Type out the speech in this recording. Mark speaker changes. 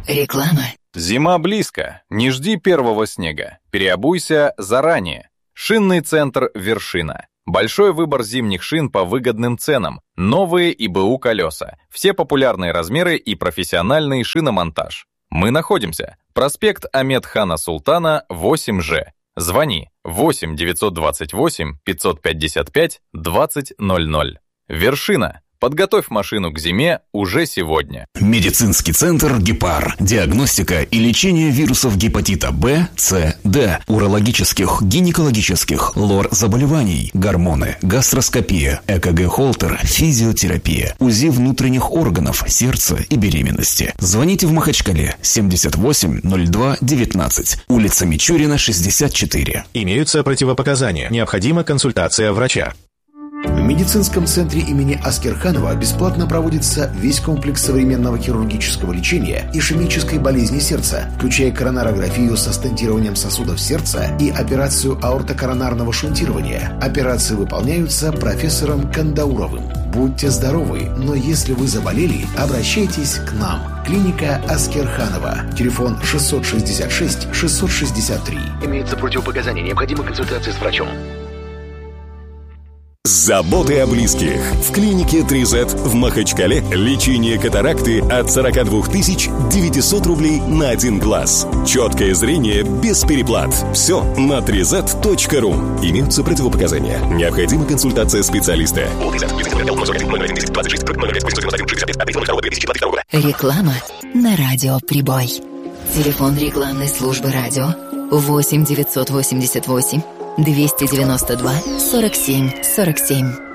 Speaker 1: Реклама.
Speaker 2: Зима близко. Не жди первого снега. Переобуйся заранее. Шинный центр «Вершина». Большой выбор зимних шин по выгодным ценам. Новые ИБУ колеса. Все популярные размеры и профессиональный шиномонтаж. Мы находимся. Проспект Ахмед-Хана Султана, 8Ж. Звони 8 928 555 2000. «Вершина». Подготовь машину к зиме уже сегодня.
Speaker 3: Медицинский центр «Гепар». Диагностика и лечение вирусов гепатита Б, С, Д, урологических, гинекологических, лор-заболеваний, гормоны, гастроскопия, ЭКГ-холтер, физиотерапия, УЗИ внутренних органов, сердца и беременности. Звоните в Махачкале 78 02 19, улица Мичурина, 64.
Speaker 4: Имеются противопоказания. Необходима консультация врача.
Speaker 5: В медицинском центре имени Аскерханова бесплатно проводится весь комплекс современного хирургического лечения ишемической болезни сердца, включая коронарографию со стентированием сосудов сердца и операцию аортокоронарного шунтирования. Операции выполняются профессором Кандауровым. Будьте здоровы, но если вы заболели, обращайтесь к нам. Клиника Аскерханова. Телефон 666 663.
Speaker 6: Имеются противопоказания. Необходима консультация с врачом.
Speaker 7: Заботы о близких. В клинике 3Z в Махачкале лечение катаракты от 42 900 рублей на один глаз. Четкое зрение без переплат. Все на 3z.ru. Имеются противопоказания. Необходима консультация специалиста.
Speaker 1: Реклама на радио «Прибой». Телефон рекламной службы радио 8 988 292 47 47.